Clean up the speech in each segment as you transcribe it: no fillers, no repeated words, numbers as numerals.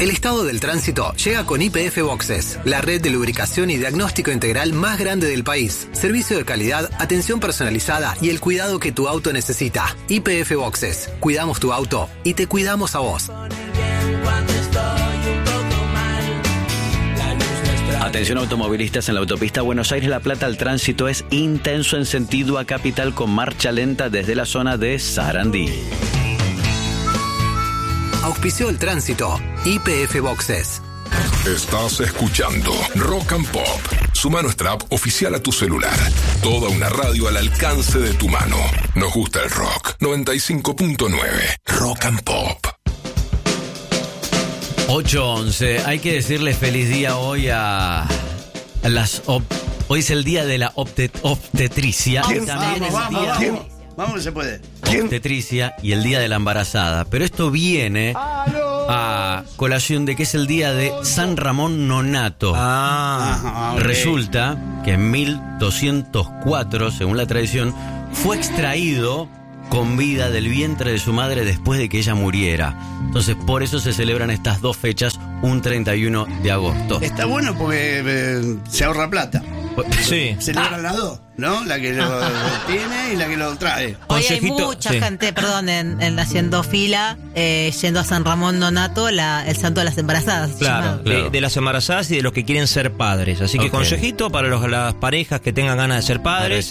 El estado del tránsito llega con YPF Boxes, la red de lubricación y diagnóstico integral más grande del país. Servicio de calidad, atención personalizada y el cuidado que tu auto necesita. YPF Boxes. Cuidamos tu auto y te cuidamos a vos. Atención automovilistas, en la autopista Buenos Aires-La Plata el tránsito es intenso en sentido a capital con marcha lenta desde la zona de Sarandí. Auspició el tránsito. YPF Boxes. Estás escuchando Rock and Pop. Suma nuestra app oficial a tu celular. Toda una radio al alcance de tu mano. Nos gusta el rock. 95.9 Rock and Pop. 8:11. Hay que decirle feliz día hoy a las... Hoy es el día de la obstetricia. También Vamos que se puede. Obstetricia y el día de la embarazada. Pero esto viene a colación de que es el día de San Ramón Nonnato. Okay. Resulta que en 1204, según la tradición, fue extraído con vida del vientre de su madre después de que ella muriera. Entonces, por eso se celebran estas dos fechas, un 31 de agosto. Está bueno porque se ahorra plata. Sí. Celebran las dos, ¿no? La que lo tiene y la que lo trae. Hoy hay mucha gente, en haciendo fila, yendo a San Ramón Nonnato, el santo de las embarazadas. Claro, de las embarazadas y de los que quieren ser padres. Así que consejito para las parejas que tengan ganas de ser padres.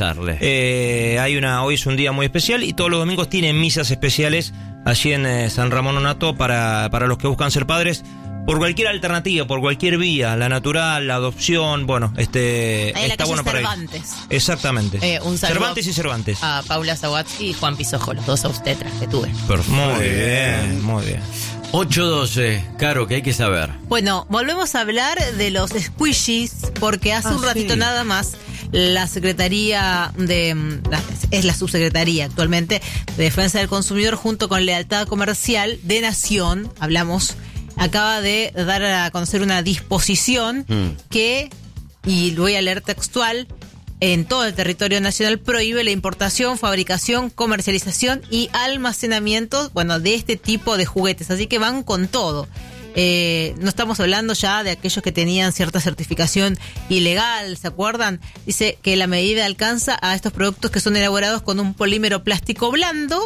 Hoy es un día muy especial y todos los domingos tienen misas especiales allí en San Ramón Nonnato para los que buscan ser padres. Por cualquier alternativa, por cualquier vía, la natural, la adopción, está bueno para Cervantes. ellos. Exactamente. Un saludo Cervantes y Cervantes. a Paula Zawatsky y Juan Pisojo, los dos obstetras que tuve. Muy bien, muy bien. 8:12, Caro, que hay que saber. Bueno, volvemos a hablar de los squishies, porque hace un ratito nada más la Secretaría es la Subsecretaría actualmente de Defensa del Consumidor junto con Lealtad Comercial de Nación, acaba de dar a conocer una disposición que, y lo voy a leer textual, en todo el territorio nacional prohíbe la importación, fabricación, comercialización y almacenamiento, de este tipo de juguetes. Así que van con todo. No estamos hablando ya de aquellos que tenían cierta certificación ilegal, ¿se acuerdan? Dice que la medida alcanza a estos productos que son elaborados con un polímero plástico blando.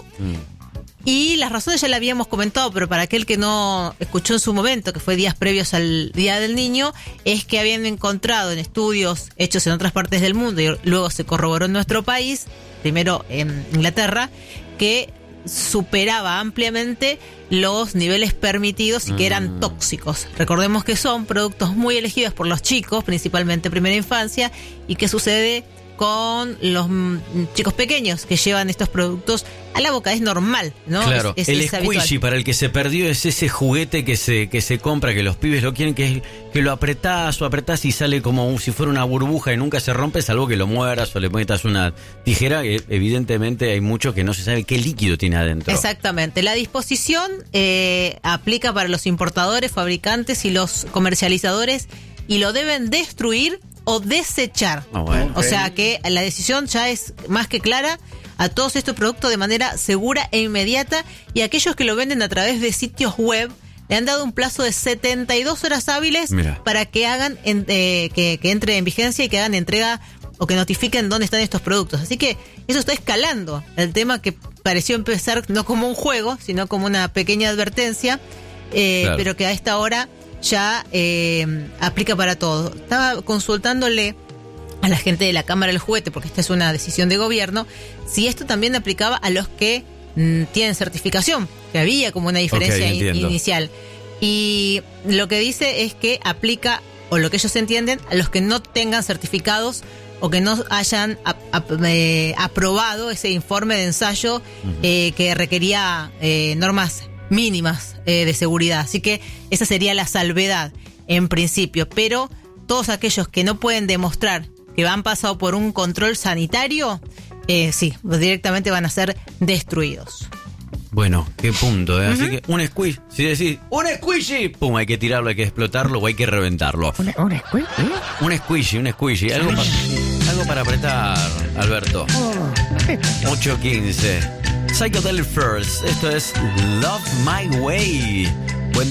Y las razones ya las habíamos comentado, pero para aquel que no escuchó en su momento, que fue días previos al Día del Niño, es que habían encontrado en estudios hechos en otras partes del mundo y luego se corroboró en nuestro país, primero en Inglaterra, que superaba ampliamente los niveles permitidos y que eran tóxicos. Recordemos que son productos muy elegidos por los chicos, principalmente primera infancia, y que sucede con los chicos pequeños que llevan estos productos a la boca. Es normal, ¿no? Claro, es el squishy habitual. para el que se perdió es ese juguete que se compra, que los pibes lo quieren, que lo apretás y sale como si fuera una burbuja y nunca se rompe, salvo que lo mueras o le metas una tijera. Evidentemente hay muchos que no se sabe qué líquido tiene adentro. Exactamente. La disposición aplica para los importadores, fabricantes y los comercializadores y lo deben destruir o desechar. O sea que la decisión ya es más que clara a todos estos productos de manera segura e inmediata, y aquellos que lo venden a través de sitios web le han dado un plazo de 72 horas hábiles para que hagan que entre en vigencia y que hagan entrega o que notifiquen dónde están estos productos. Así que eso está escalando el tema, que pareció empezar no como un juego, sino como una pequeña advertencia, pero que a esta hora ya aplica para todo. Estaba consultándole a la gente de la Cámara del Juguete, porque esta es una decisión de gobierno, si esto también aplicaba a los que tienen certificación, que había como una diferencia inicial. Y lo que dice es que aplica, o lo que ellos entienden, a los que no tengan certificados o que no hayan aprobado ese informe de ensayo que requería normas mínimas de seguridad. Así que esa sería la salvedad en principio, pero todos aquellos que no pueden demostrar que han pasado por un control sanitario, directamente van a ser destruidos. Bueno, qué punto, ¿eh? Así que un squish, si decís un squishy, pum, hay que tirarlo, hay que explotarlo o hay que reventarlo. ¿Un squishy? Un squishy. Algo para apretar, Alberto. 8:15. Psychedelic First, esto es Love My Way.